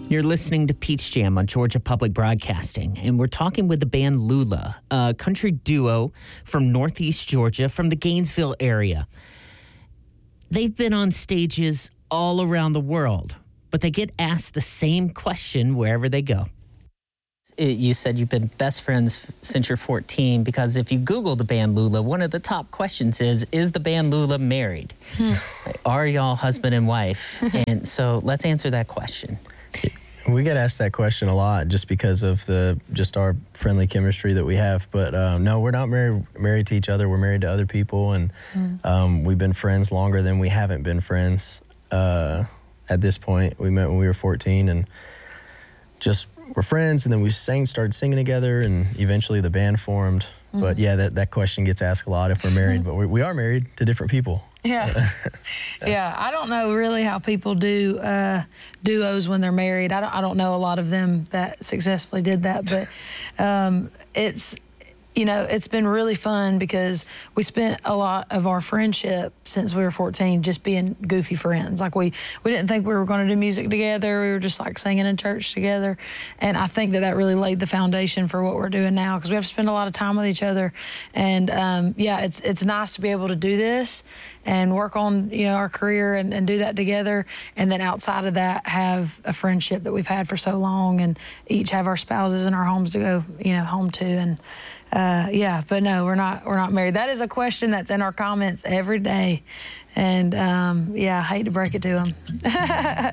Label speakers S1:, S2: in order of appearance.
S1: You're listening to Peach Jam on Georgia Public Broadcasting, and we're talking with the band Lula, a country duo from Northeast Georgia, from the Gainesville area. They've been on stages all around the world, but they get asked the same question wherever they go. You said you've been best friends since you're 14, because if you Google the band Lula, one of the top questions is the band Lula married? Are y'all husband and wife? And so let's answer that question.
S2: We get asked that question a lot just because of our friendly chemistry that we have. But no, we're not married to each other. We're married to other people, and we've been friends longer than we haven't been friends at this point. We met when we were 14, and just were friends, and then we started singing together, and eventually the band formed. But yeah, that question gets asked a lot if we're married, but we are married to different people.
S3: Yeah. Yeah, I don't know really how people do duos when they're married. I don't know a lot of them that successfully did that, but it's been really fun because we spent a lot of our friendship since we were 14 just being goofy friends. Like we didn't think we were going to do music together. We were just like singing in church together. And I think that really laid the foundation for what we're doing now, because we have to spend a lot of time with each other. And it's nice to be able to do this and work on, our career and do that together. And then outside of that, have a friendship that we've had for so long, and each have our spouses and our homes to go, home to. And but no, we're not married. That is a question that's in our comments every day. And I hate to break it to them.